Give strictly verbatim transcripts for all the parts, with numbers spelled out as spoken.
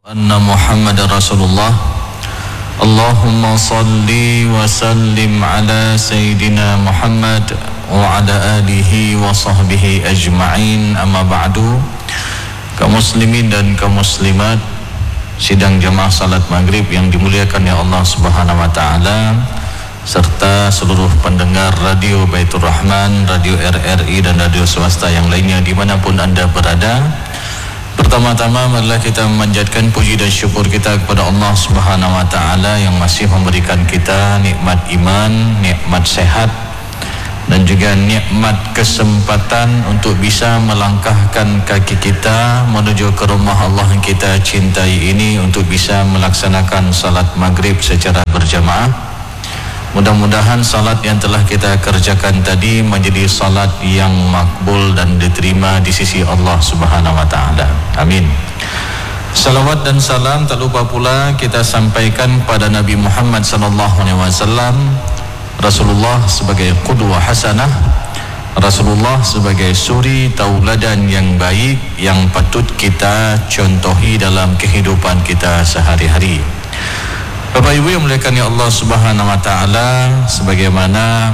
Anna Muhammad Rasulullah. Allahumma salli wa sallim ala Sayyidina Muhammad wa ala alihi wa sahbihi ajma'in. Amma ba'du. Kaum muslimin dan kaum muslimat sidang jamaah salat maghrib yang dimuliakan ya Allah subhanahu wa ta'ala, serta seluruh pendengar radio Baitur Rahman, radio R R I dan radio swasta yang lainnya dimanapun anda berada. Pertama-tama marilah kita memanjatkan puji dan syukur kita kepada Allah Subhanahu wa taala yang masih memberikan kita nikmat iman, nikmat sehat dan juga nikmat kesempatan untuk bisa melangkahkan kaki kita menuju ke rumah Allah yang kita cintai ini untuk bisa melaksanakan salat maghrib secara berjamaah. Mudah-mudahan salat yang telah kita kerjakan tadi menjadi salat yang makbul dan diterima di sisi Allah Subhanahu wa taala. Amin. Salawat dan salam tak lupa pula kita sampaikan pada Nabi Muhammad sallallahu alaihi wasallam, Rasulullah sebagai qudwah hasanah, Rasulullah sebagai suri tauladan yang baik yang patut kita contohi dalam kehidupan kita sehari-hari. Bapak Ibu yang muliakan ya Allah Subhanahu wa taala, sebagaimana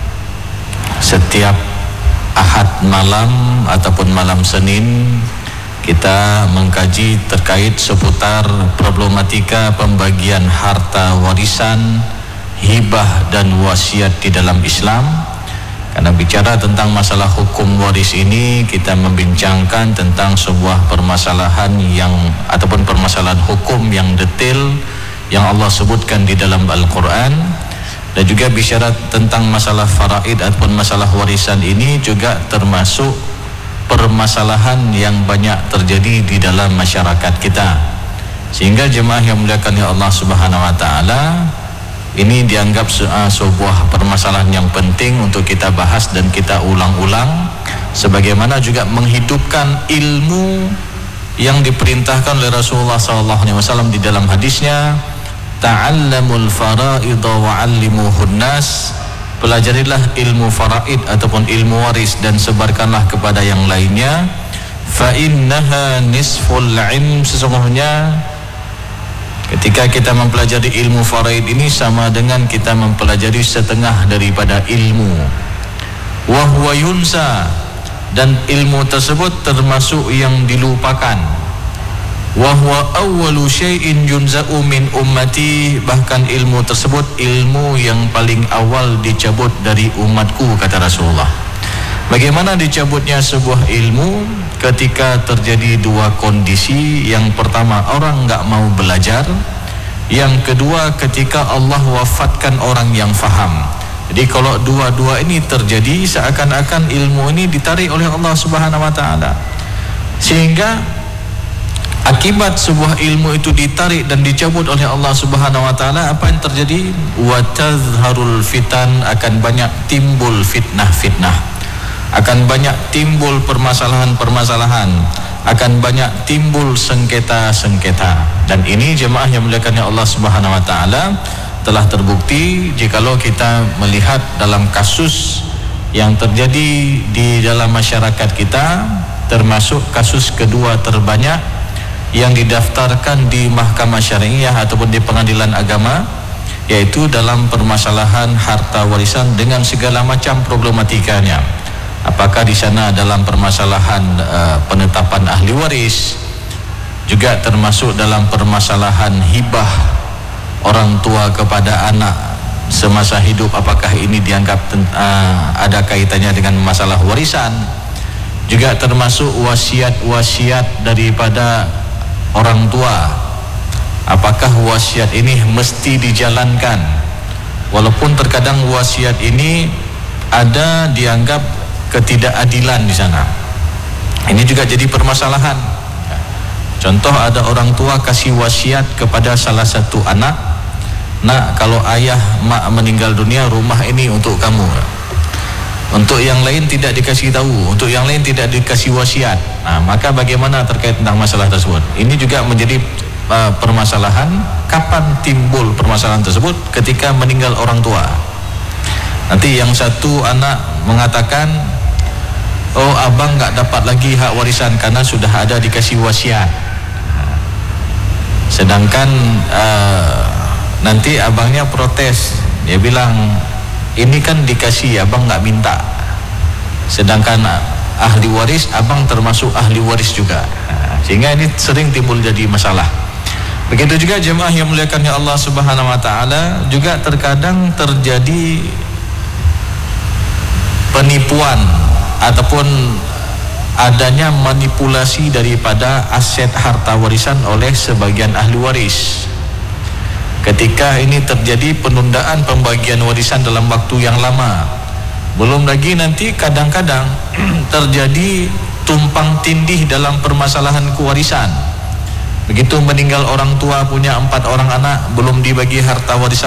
setiap Ahad malam ataupun malam Senin kita mengkaji terkait seputar problematika pembagian harta warisan, hibah dan wasiat di dalam Islam. Karena bicara tentang masalah hukum waris ini, kita membincangkan tentang sebuah permasalahan yang ataupun permasalahan hukum yang detail yang Allah sebutkan di dalam Al-Quran, dan juga bicara tentang masalah faraid ataupun masalah warisan ini juga termasuk permasalahan yang banyak terjadi di dalam masyarakat kita, sehingga jemaah yang muliakan ya Allah Subhanahu wa taala, ini dianggap sebuah permasalahan yang penting untuk kita bahas dan kita ulang-ulang, sebagaimana juga menghidupkan ilmu yang diperintahkan oleh Rasulullah sallallahu alaihi wasallam di dalam hadisnya, ta'allamul fara'idha wa'allimuhun nas, pelajarilah ilmu faraid ataupun ilmu waris dan sebarkanlah kepada yang lainnya. Fa innaha nisful ilm, sesungguhnya ketika kita mempelajari ilmu faraid ini sama dengan kita mempelajari setengah daripada ilmu. Wa huwa yunsa, dan ilmu tersebut termasuk yang dilupakan. Wa huwa awwalu syai'in yunza'u min ummati, bahkan ilmu tersebut ilmu yang paling awal dicabut dari umatku, kata Rasulullah. Bagaimana dicabutnya sebuah ilmu? Ketika terjadi dua kondisi. Yang pertama, orang enggak mau belajar. Yang kedua, ketika Allah wafatkan orang yang faham. Jadi kalau dua-dua ini terjadi, seakan-akan ilmu ini ditarik oleh Allah Subhanahu wa taala, sehingga akibat sebuah ilmu itu ditarik dan dicabut oleh Allah Subhanahu wa taala, apa yang terjadi? Wa tazharul fitan, akan banyak timbul fitnah-fitnah, akan banyak timbul permasalahan-permasalahan, akan banyak timbul sengketa-sengketa. Dan ini jemaah yang muliakan Allah Subhanahu wa taala telah terbukti jikalau kita melihat dalam kasus yang terjadi di dalam masyarakat kita, termasuk kasus kedua terbanyak yang didaftarkan di mahkamah syariah ataupun di pengadilan agama, yaitu dalam permasalahan harta warisan dengan segala macam problematikanya. Apakah di sana dalam permasalahan uh, penetapan ahli waris, juga termasuk dalam permasalahan hibah orang tua kepada anak semasa hidup, apakah ini dianggap uh, ada kaitannya dengan masalah warisan, juga termasuk wasiat-wasiat daripada orang tua, apakah wasiat ini mesti dijalankan, walaupun terkadang wasiat ini ada dianggap ketidakadilan di sana. Ini juga jadi permasalahan. Contoh, ada orang tua kasih wasiat kepada salah satu anak, nak, kalau ayah mak meninggal dunia, rumah ini untuk kamu. Untuk yang lain tidak dikasih tahu, untuk yang lain tidak dikasih wasiat. Nah, maka bagaimana terkait tentang masalah tersebut? Ini juga menjadi uh, permasalahan. Kapan timbul permasalahan tersebut? Ketika meninggal orang tua. Nanti yang satu anak mengatakan, oh abang nggak dapat lagi hak warisan karena sudah ada dikasih wasiat. Sedangkan uh, nanti abangnya protes, dia bilang ini kan dikasih, abang nggak minta. Sedangkan ahli waris, abang termasuk ahli waris juga. Nah, sehingga ini sering timbul jadi masalah. Begitu juga jemaah yang muliakannya Allah Subhanahu wa taala, juga terkadang terjadi penipuan ataupun adanya manipulasi daripada aset harta warisan oleh sebagian ahli waris. Ketika ini terjadi penundaan pembagian warisan dalam waktu yang lama, belum lagi nanti kadang-kadang terjadi tumpang tindih dalam permasalahan kewarisan. Begitu meninggal orang tua, punya empat orang anak, belum dibagi harta warisan